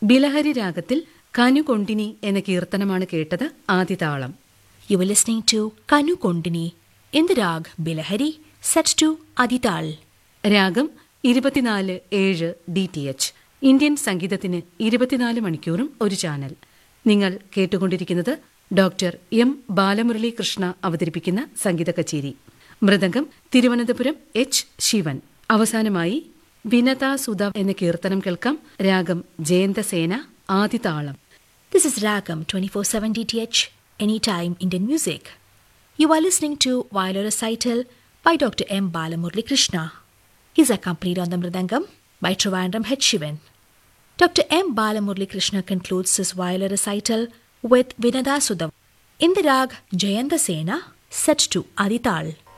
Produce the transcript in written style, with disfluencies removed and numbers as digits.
ബിലഹരി രാഗത്തിൽ കനു കൊണ്ടിനി എന്ന കീർത്തനമാണ് കേട്ടത്. ആദിതാളം. You were listening to Kanu Kondini in the rag Bilahari, set to Adital. രാഗം 24/7 DTH. Indian സംഗീതത്തിന് 24 മണിക്കൂറും ഒരു ചാനൽ. നിങ്ങൾ കേട്ടുകൊണ്ടിരിക്കുന്നത് ഡോക്ടർ എം ബാലമുരളി കൃഷ്ണ അവതരിപ്പിക്കുന്ന സംഗീത കച്ചേരി. മൃദംഗം തിരുവനന്തപുരം എച്ച് ശിവൻ. അവസാനമായി വിനതാ സുധ എന്ന കീർത്തനം കേൾക്കാം. രാഗം ജയന്തസേന. ആദിതാളം. This is Ragam 24/7 DTH, Anytime Indian Music. You are listening to Viola Recital by Dr. M. Balamurali Krishna. He is accompanied on the Mridangam by Trivandrum H. Shivan. Dr. M. Balamurali Krishna concludes his Viola Recital with Vinada Sudam in the rag Jayanta Sena, set to Adital.